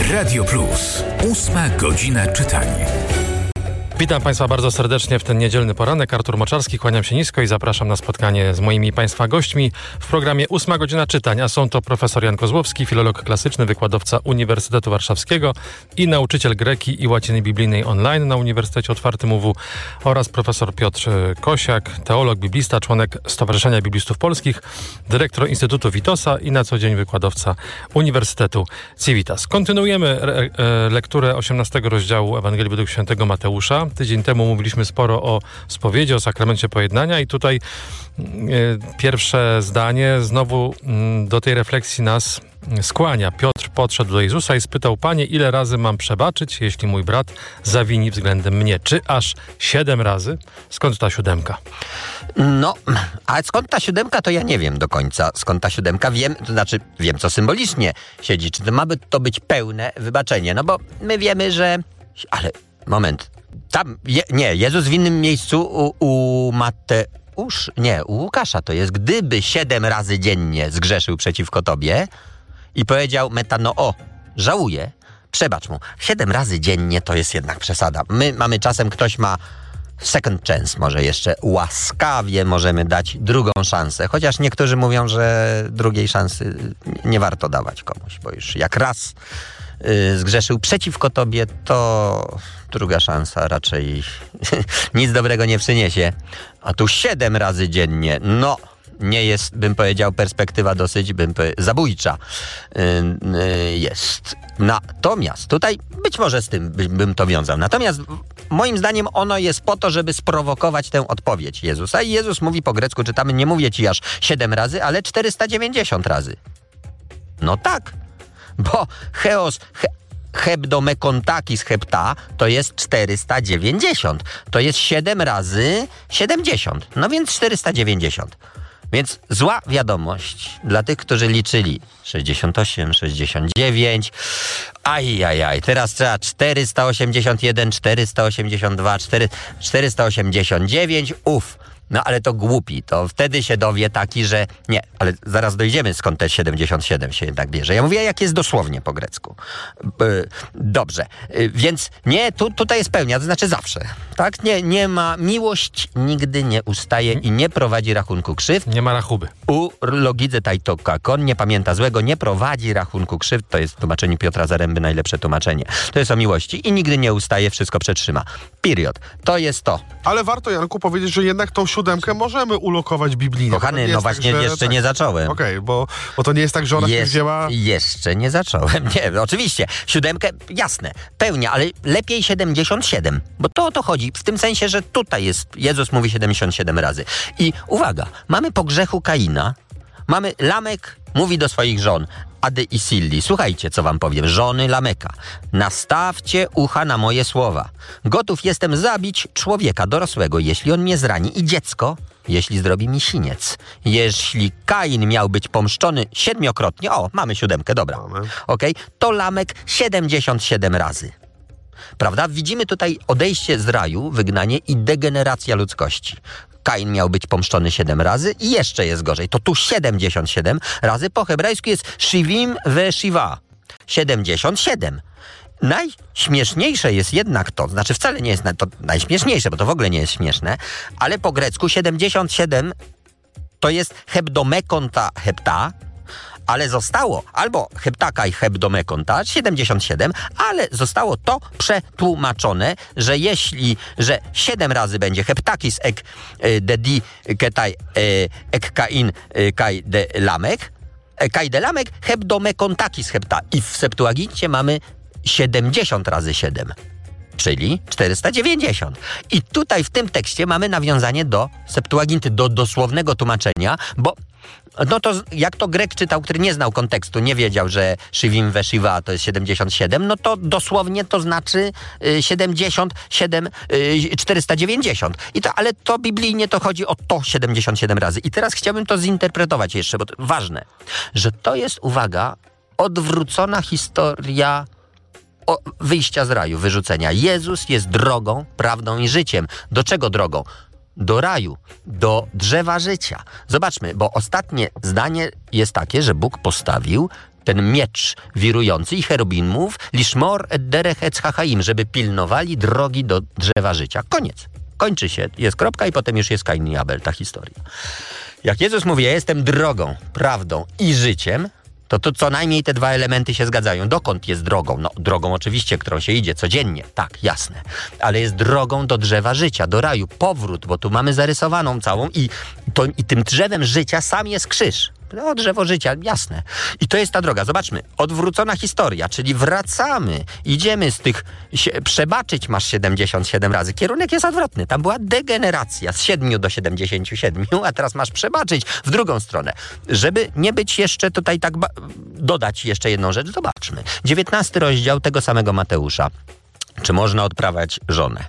Radio Plus. 8 godzina czytania. Witam Państwa bardzo serdecznie w ten niedzielny poranek. Artur Moczarski, kłaniam się nisko i zapraszam na spotkanie z moimi Państwa gośćmi w programie 8 godzina czytania. Są to profesor Jan Kozłowski, filolog klasyczny, wykładowca Uniwersytetu Warszawskiego i nauczyciel greki i łaciny biblijnej online na Uniwersytecie Otwartym UW oraz profesor Piotr Kosiak, teolog, biblista, członek Stowarzyszenia Biblistów Polskich, dyrektor Instytutu Witosa i na co dzień wykładowca Uniwersytetu Civitas. Kontynuujemy lekturę 18 rozdziału Ewangelii według świętego Mateusza. Tydzień temu mówiliśmy sporo o spowiedzi, o sakramencie pojednania i tutaj pierwsze zdanie znowu do tej refleksji nas skłania. Piotr podszedł do Jezusa i spytał: Panie, ile razy mam przebaczyć, jeśli mój brat zawini względem mnie? Czy aż 7 razy? Skąd ta 7? No, a skąd ta 7, to ja nie wiem do końca. Skąd ta 7? Wiem, to znaczy wiem, co symbolicznie siedzi. Czy to ma to być pełne wybaczenie? No bo my wiemy, że... Ale, moment. Tam, Jezus w innym miejscu u Łukasza to jest, gdyby 7 razy dziennie zgrzeszył przeciwko tobie i powiedział metanoo, żałuję, przebacz mu. 7 razy dziennie to jest jednak przesada. My mamy czasem, ktoś ma second chance, może jeszcze łaskawie możemy dać drugą szansę, chociaż niektórzy mówią, że drugiej szansy nie warto dawać komuś, bo już jak raz zgrzeszył przeciwko tobie, to druga szansa raczej nic dobrego nie przyniesie. A tu 7 razy dziennie, no nie jest, bym powiedział, perspektywa dosyć zabójcza jest. Natomiast tutaj być może z tym bym to wiązał. Natomiast moim zdaniem ono jest po to, żeby sprowokować tę odpowiedź Jezusa. I Jezus mówi po grecku, czytamy, nie mówię ci aż 7 razy, ale 490 razy. No tak. Bo hebdomekontakis hepta to jest 490. To jest 7 razy 70. No więc 490. Więc zła wiadomość dla tych, którzy liczyli 68, 69. Teraz trzeba 481, 482, 489. No ale to głupi, to wtedy się dowie taki, że nie, ale zaraz dojdziemy, skąd te 77 się jednak bierze. Ja mówię, jak jest dosłownie po grecku. Dobrze, więc nie, tutaj jest pełnia, to znaczy zawsze, tak? Nie ma, miłość nigdy nie ustaje i nie prowadzi rachunku krzywd. Nie ma rachuby. U logidze taitokakon, nie pamięta złego, nie prowadzi rachunku krzywd, to jest w tłumaczeniu Piotra Zaręby najlepsze tłumaczenie. To jest o miłości i nigdy nie ustaje, wszystko przetrzyma. Period. To jest to. Ale warto, Janku, powiedzieć, że jednak tą 7 możemy ulokować biblijnie. Kochany, no właśnie, tak, jeszcze nie zacząłem. Okej, bo to nie jest tak, że ona się wzięła... Jeszcze nie zacząłem. Nie, oczywiście. 7, jasne, pełnia, ale lepiej 77. Bo to o to chodzi. W tym sensie, że tutaj jest, Jezus mówi 77 razy. I uwaga, mamy po grzechu Kaina, mamy Lamek mówi do swoich żon, Ady i Silli. Słuchajcie, co wam powiem. Żony Lameka. Nastawcie ucha na moje słowa. Gotów jestem zabić człowieka dorosłego, jeśli on mnie zrani, i dziecko, jeśli zrobi mi siniec. Jeśli Kain miał być pomszczony 7-krotnie, mamy 7, dobra, okej, to Lamek 77 razy. Prawda? Widzimy tutaj odejście z raju, wygnanie i degeneracja ludzkości. Kain miał być pomszczony 7 razy i jeszcze jest gorzej. To tu 77 razy. Po hebrajsku jest shivim ve shiva. 77. Najśmieszniejsze jest jednak to, znaczy wcale nie jest to najśmieszniejsze, bo to w ogóle nie jest śmieszne, ale po grecku 77 to jest hebdomekonta hepta, ale zostało albo heptaka i hebdomekonta 77, ale zostało to przetłumaczone, że 7 razy będzie heptakis ek dedi ketai ek kain kai de lamek, kai de lamek hebdomekontakis hepta. I w Septuagincie mamy 70 razy 7. Czyli 490. I tutaj w tym tekście mamy nawiązanie do Septuaginty, do dosłownego tłumaczenia, bo no to jak to Grek czytał, który nie znał kontekstu, nie wiedział, że shivim ve shiva to jest 77, no to dosłownie to znaczy 77, 490. Ale to biblijnie to chodzi o to 77 razy. I teraz chciałbym to zinterpretować jeszcze, bo to ważne, że to jest, uwaga, odwrócona historia wyjścia z raju, wyrzucenia. Jezus jest drogą, prawdą i życiem. Do czego drogą? Do raju, do drzewa życia. Zobaczmy, bo ostatnie zdanie jest takie, że Bóg postawił ten miecz wirujący i cherubimów, liszmor et derech et chachaim, żeby pilnowali drogi do drzewa życia. Koniec. Kończy się, jest kropka i potem już jest Kain i Abel, ta historia. Jak Jezus mówi, ja jestem drogą, prawdą i życiem, to co najmniej te dwa elementy się zgadzają. Dokąd jest drogą? No, drogą oczywiście, którą się idzie codziennie, tak, jasne. Ale jest drogą do drzewa życia, do raju, powrót, bo tu mamy zarysowaną całą i tym drzewem życia sam jest krzyż. No, drzewo życia, jasne. I to jest ta droga. Zobaczmy, odwrócona historia, czyli wracamy, idziemy z tych... Przebaczyć masz 77 razy. Kierunek jest odwrotny. Tam była degeneracja z 7 do 77, a teraz masz przebaczyć w drugą stronę. Żeby nie być jeszcze tutaj tak... Dodać jeszcze jedną rzecz, zobaczmy. 19 rozdział tego samego Mateusza. Czy można odprawiać żonę?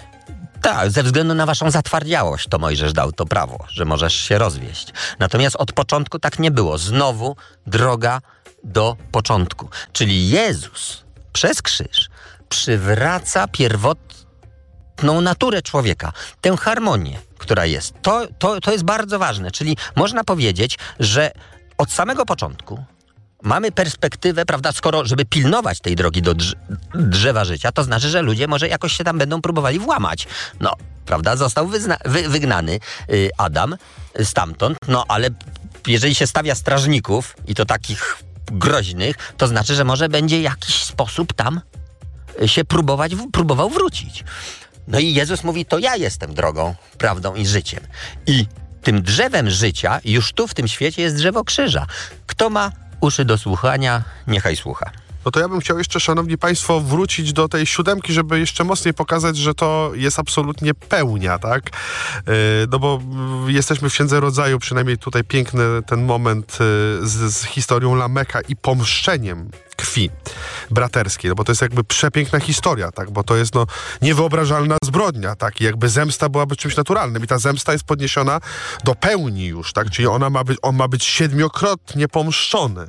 Tak, ze względu na waszą zatwardziałość to Mojżesz dał to prawo, że możesz się rozwieść. Natomiast od początku tak nie było. Znowu droga do początku. Czyli Jezus przez krzyż przywraca pierwotną naturę człowieka. Tę harmonię, która jest. To jest bardzo ważne. Czyli można powiedzieć, że od samego początku mamy perspektywę, prawda, skoro, żeby pilnować tej drogi do drzewa życia, to znaczy, że ludzie może jakoś się tam będą próbowali włamać. No, prawda, został wygnany Adam stamtąd, no ale jeżeli się stawia strażników i to takich groźnych, to znaczy, że może będzie jakiś sposób tam się próbował wrócić. No i Jezus mówi, to ja jestem drogą, prawdą i życiem. I tym drzewem życia już tu w tym świecie jest drzewo krzyża. Kto ma uszy do słuchania, niechaj słucha. No to ja bym chciał jeszcze, szanowni państwo, wrócić do tej 7, żeby jeszcze mocniej pokazać, że to jest absolutnie pełnia, tak? No bo jesteśmy w Księdze Rodzaju, przynajmniej tutaj piękny ten moment z historią Lameka i pomszczeniem krwi braterskiej, no bo to jest jakby przepiękna historia, tak? Bo to jest niewyobrażalna zbrodnia, tak? I jakby zemsta byłaby czymś naturalnym i ta zemsta jest podniesiona do pełni już, tak? Czyli on ma być 7-krotnie pomszczony.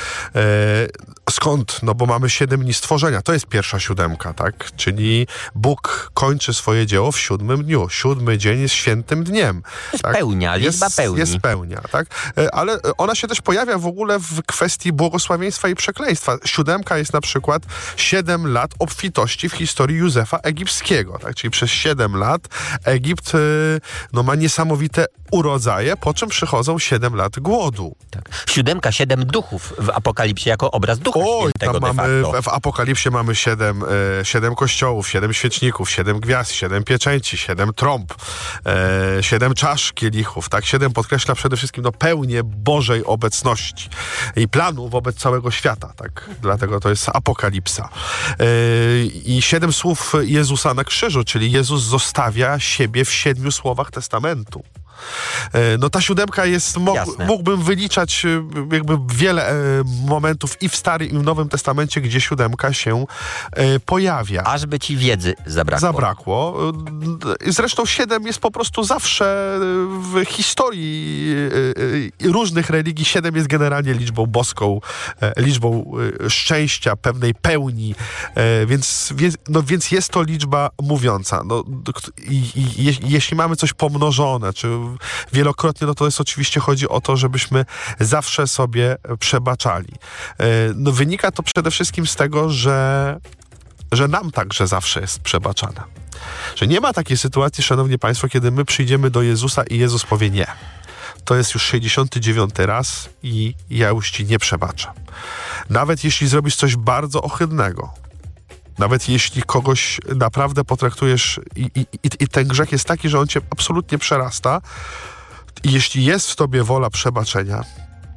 Skąd? No bo mamy 7 dni stworzenia. To jest pierwsza 7, tak? Czyli Bóg kończy swoje dzieło w 7 dniu. 7 dzień jest świętym dniem. Jest tak? pełnia, liczba pełni. Jest pełnia, tak? Ale ona się też pojawia w ogóle w kwestii błogosławieństwa i przekleństwa. 7 jest na przykład 7 lat obfitości w historii Józefa Egipskiego, tak? Czyli przez 7 lat Egipt ma niesamowite urodzaje, po czym przychodzą 7 lat głodu. Tak. 7 duchów w Apokalipsie jako obraz Ducha Świętego tam de facto. w Apokalipsie mamy 7 kościołów, 7 świeczników, 7 gwiazd, 7 pieczęci, 7 trąb, 7 czasz kielichów, tak? 7 podkreśla przede wszystkim pełnię Bożej obecności i planu wobec całego świata, tak? Dlatego to jest Apokalipsa. I 7 słów Jezusa na krzyżu, czyli Jezus zostawia siebie w 7 słowach testamentu. No ta 7 jest, mógłbym wyliczać jakby wiele momentów i w Starym, i w Nowym Testamencie, gdzie 7 się pojawia. Aż by ci wiedzy zabrakło. Zresztą 7 jest po prostu zawsze w historii różnych religii. 7 jest generalnie liczbą boską, liczbą szczęścia, pewnej pełni, więc jest to liczba mówiąca. Jeśli mamy coś pomnożone, czy wielokrotnie, no to jest oczywiście, chodzi o to, żebyśmy zawsze sobie przebaczali. Wynika to przede wszystkim z tego, że nam także zawsze jest przebaczane. Że nie ma takiej sytuacji, szanowni państwo, kiedy my przyjdziemy do Jezusa i Jezus powie nie. To jest już 69 raz i ja już ci nie przebaczam. Nawet jeśli zrobisz coś bardzo ohydnego, nawet jeśli kogoś naprawdę potraktujesz i ten grzech jest taki, że on cię absolutnie przerasta i jeśli jest w tobie wola przebaczenia,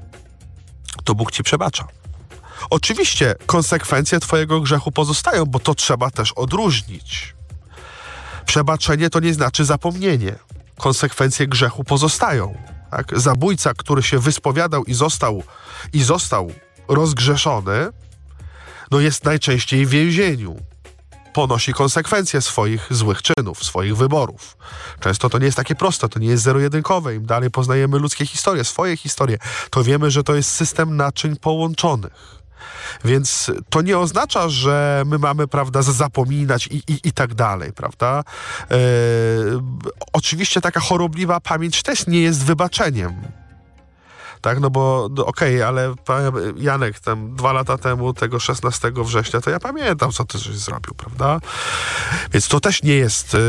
to Bóg ci przebacza. Oczywiście konsekwencje twojego grzechu pozostają, bo to trzeba też odróżnić. Przebaczenie to nie znaczy zapomnienie. Konsekwencje grzechu pozostają. Tak? Zabójca, który się wyspowiadał i został rozgrzeszony, jest najczęściej w więzieniu. Ponosi konsekwencje swoich złych czynów, swoich wyborów. Często to nie jest takie proste, to nie jest zero-jedynkowe. Im dalej poznajemy ludzkie historie, swoje historie, to wiemy, że to jest system naczyń połączonych. Więc to nie oznacza, że my mamy, prawda, zapominać i tak dalej, prawda? Oczywiście taka chorobliwa pamięć też nie jest wybaczeniem. Tak, no bo okej, ale Janek, tam 2 lata temu, tego 16 września, to ja pamiętam, co ty żeś zrobił, prawda? Więc to też nie jest,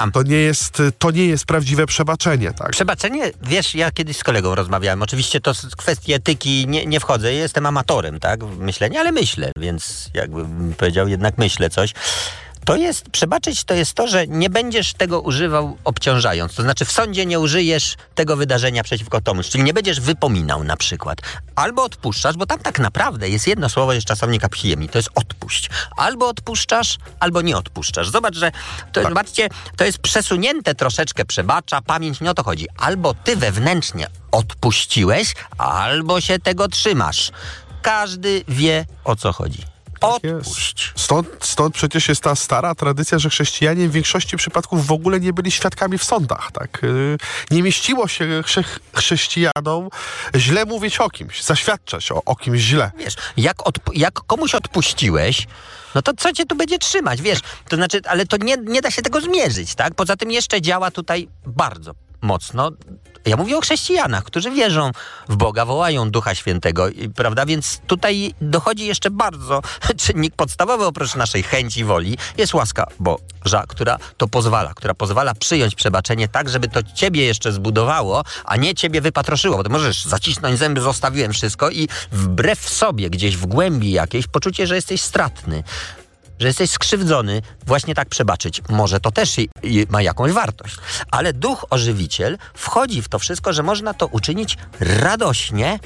to nie jest prawdziwe przebaczenie, tak? Przebaczenie, wiesz, ja kiedyś z kolegą rozmawiałem, oczywiście to z kwestii etyki nie wchodzę, jestem amatorem, tak, w myśleniu, ale myślę, więc jakbym powiedział, jednak myślę coś. Przebaczyć to jest to, że nie będziesz tego używał obciążając. To znaczy w sądzie nie użyjesz tego wydarzenia przeciwko komuś, czyli nie będziesz wypominał na przykład. Albo odpuszczasz, bo tam tak naprawdę jest jedno słowo, jest czasownika pchiemi, to jest odpuść. Albo odpuszczasz, albo nie odpuszczasz. Zobacz, że zobaczcie, to jest przesunięte troszeczkę przebacza, pamięć, nie o to chodzi. Albo ty wewnętrznie odpuściłeś, albo się tego trzymasz. Każdy wie, o co chodzi. Odpuść. Stąd przecież jest ta stara tradycja, że chrześcijanie w większości przypadków w ogóle nie byli świadkami w sądach, tak? Nie mieściło się chrześcijanom źle mówić o kimś, zaświadczać o kimś źle. Wiesz, jak komuś odpuściłeś, no to co cię tu będzie trzymać, wiesz? To znaczy, ale to nie da się tego zmierzyć, tak? Poza tym jeszcze działa tutaj bardzo mocno. Ja mówię o chrześcijanach, którzy wierzą w Boga, wołają Ducha Świętego, prawda? Więc tutaj dochodzi jeszcze bardzo czynnik podstawowy oprócz naszej chęci, woli. Jest łaska Boża, która pozwala przyjąć przebaczenie tak, żeby to ciebie jeszcze zbudowało, a nie ciebie wypatroszyło. Bo ty możesz zacisnąć zęby, zostawiłem wszystko i wbrew sobie, gdzieś w głębi jakiejś, poczucie, że jesteś stratny, że jesteś skrzywdzony, właśnie tak przebaczyć. Może to też ma jakąś wartość. Ale duch ożywiciel wchodzi w to wszystko, że można to uczynić radośnie.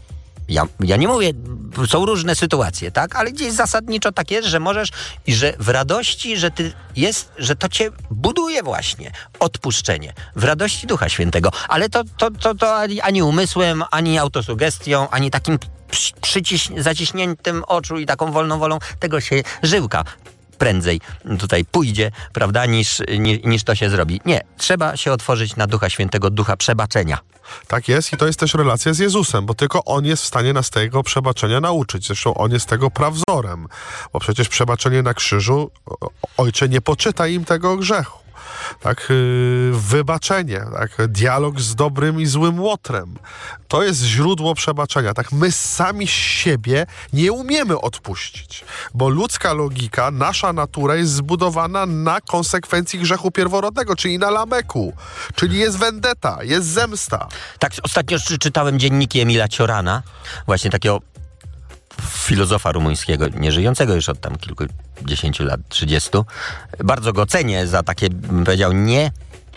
Ja nie mówię, są różne sytuacje, tak? Ale gdzieś zasadniczo tak jest, że możesz i że w radości, że to cię buduje właśnie odpuszczenie. W radości Ducha Świętego. Ale to ani umysłem, ani autosugestią, ani takim zaciśniętym oczu i taką wolną wolą, tego się żyłka prędzej tutaj pójdzie, prawda, niż to się zrobi. Nie, trzeba się otworzyć na Ducha Świętego, Ducha przebaczenia. Tak jest i to jest też relacja z Jezusem, bo tylko On jest w stanie nas tego przebaczenia nauczyć. Zresztą On jest tego prawzorem, bo przecież przebaczenie na krzyżu, Ojcze, nie poczytaj im tego grzechu. Tak, wybaczenie, tak, dialog z dobrym i złym łotrem. To jest źródło przebaczenia. Tak, my sami siebie nie umiemy odpuścić, bo ludzka logika, nasza natura jest zbudowana na konsekwencji grzechu pierworodnego, czyli na Lameku, czyli jest vendetta, jest zemsta. Tak, ostatnio czytałem dzienniki Emila Ciorana, właśnie takiego filozofa rumuńskiego, nieżyjącego już od tam kilkudziesięciu lat, 30. Bardzo go cenię za takie, bym powiedział, nie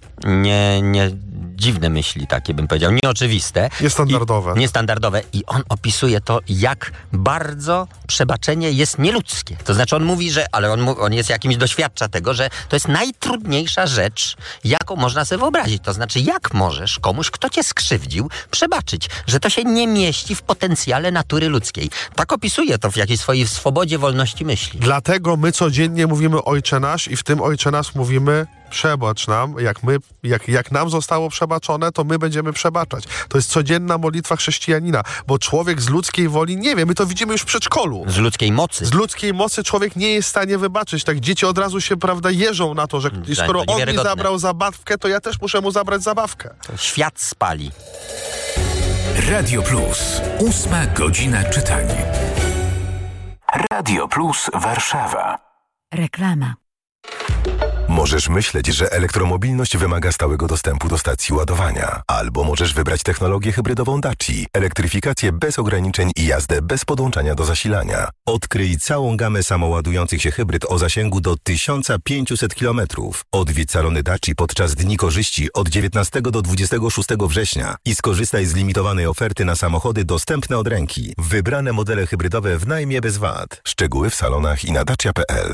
dziwne myśli, takie bym powiedział, nieoczywiste. Niestandardowe. I on opisuje to, jak bardzo przebaczenie jest nieludzkie. To znaczy on mówi, że, ale on jest jakimś, doświadcza tego, że to jest najtrudniejsza rzecz, jaką można sobie wyobrazić. To znaczy, jak możesz komuś, kto cię skrzywdził, przebaczyć, że to się nie mieści w potencjale natury ludzkiej. Tak opisuje to w jakiejś swojej swobodzie, wolności myśli. Dlatego my codziennie mówimy Ojcze Nasz i w tym Ojcze Nasz mówimy: przebacz nam, jak nam zostało przebaczone, to my będziemy przebaczać. To jest codzienna modlitwa chrześcijanina, bo człowiek z ludzkiej woli, nie wie, my to widzimy już w przedszkolu. Z ludzkiej mocy. Z ludzkiej mocy człowiek nie jest w stanie wybaczyć. Tak, dzieci od razu się, prawda, jeżą na to, że skoro on mi zabrał zabawkę, to ja też muszę mu zabrać zabawkę. To świat spali. Radio Plus. 8 godzina czytania. Radio Plus Warszawa. Reklama. Możesz myśleć, że elektromobilność wymaga stałego dostępu do stacji ładowania. Albo możesz wybrać technologię hybrydową Daci, elektryfikację bez ograniczeń i jazdę bez podłączania do zasilania. Odkryj całą gamę samoładujących się hybryd o zasięgu do 1500 km. Odwiedź salony Daci podczas Dni Korzyści od 19 do 26 września i skorzystaj z limitowanej oferty na samochody dostępne od ręki. Wybrane modele hybrydowe w najmie bez VAT. Szczegóły w salonach i na dacia.pl.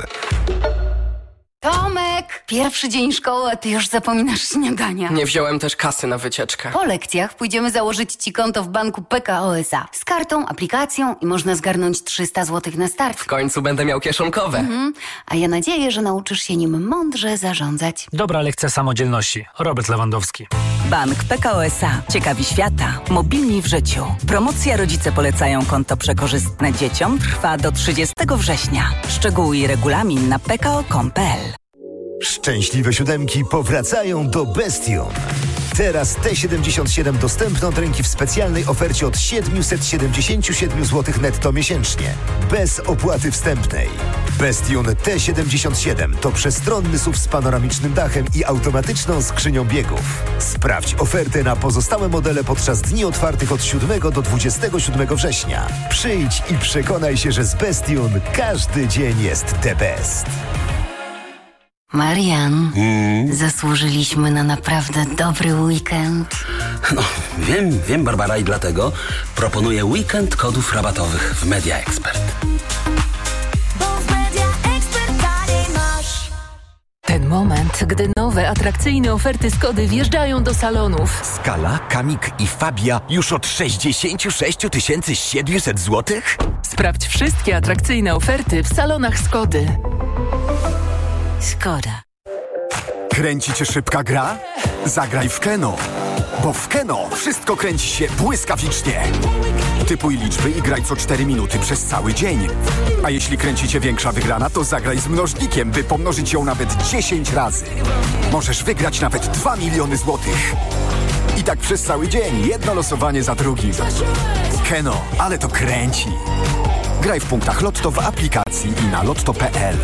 Tomek! Pierwszy dzień szkoły, a ty już zapominasz śniadania. Nie wziąłem też kasy na wycieczkę. Po lekcjach pójdziemy założyć ci konto w banku PKO SA. Z kartą, aplikacją i można zgarnąć 300 zł na start. W końcu będę miał kieszonkowe. A ja nadzieję, że nauczysz się nim mądrze zarządzać. Dobra lekcja samodzielności. Robert Lewandowski. Bank PKO SA. Ciekawi świata. Mobilni w życiu. Promocja Rodzice polecają konto przekorzystne dzieciom trwa do 30 września. Szczegóły i regulamin na pko.com.pl. Szczęśliwe siódemki powracają do Bestion. Teraz T77 dostępny od ręki w specjalnej ofercie od 777 zł netto miesięcznie. Bez opłaty wstępnej. Bestion T77 to przestronny SUV z panoramicznym dachem i automatyczną skrzynią biegów. Sprawdź ofertę na pozostałe modele podczas dni otwartych od 7 do 27 września. Przyjdź i przekonaj się, że z Bestion każdy dzień jest the best. Marian, zasłużyliśmy na naprawdę dobry weekend. No, wiem, Barbara, i dlatego proponuję weekend kodów rabatowych w Media Expert. Ten moment, gdy nowe, atrakcyjne oferty Skody wjeżdżają do salonów. Skala, Kamik i Fabia już od 66 700 zł? Sprawdź wszystkie atrakcyjne oferty w salonach Skody. Skoda. Kręci cię szybka gra? Zagraj w Keno. Bo w Keno wszystko kręci się błyskawicznie. Typuj liczby i graj co 4 minuty przez cały dzień. A jeśli kręci cię większa wygrana, to zagraj z mnożnikiem, by pomnożyć ją nawet 10 razy. Możesz wygrać nawet 2 miliony złotych. I tak przez cały dzień, jedno losowanie za drugim. Keno, ale to kręci. Graj w punktach Lotto w aplikacji i na lotto.pl.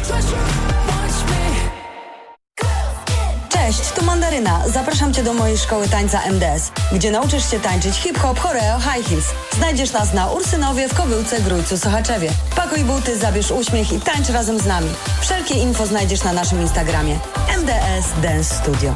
Cześć, tu Mandaryna. Zapraszam Cię do mojej szkoły tańca MDS, gdzie nauczysz się tańczyć hip-hop, choreo, high heels. Znajdziesz nas na Ursynowie, w Kobyłce, Grójcu, Sochaczewie. Pakuj buty, zabierz uśmiech i tańcz razem z nami. Wszelkie info znajdziesz na naszym Instagramie. MDS Dance Studio.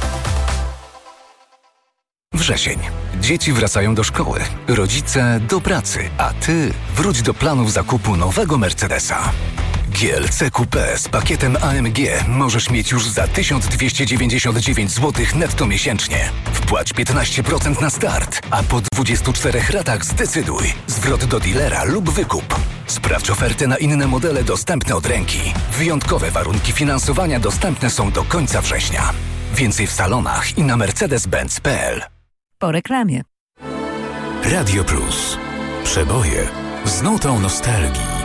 Wrzesień. Dzieci wracają do szkoły, rodzice do pracy, a ty wróć do planów zakupu nowego Mercedesa. GLC Coupé z pakietem AMG możesz mieć już za 1299 zł netto miesięcznie. Wpłać 15% na start, a po 24 ratach zdecyduj. Zwrot do dealera lub wykup. Sprawdź ofertę na inne modele dostępne od ręki. Wyjątkowe warunki finansowania dostępne są do końca września. Więcej w salonach i na mercedes-benz.pl. Po reklamie. Radio Plus. Przeboje z nutą nostalgii.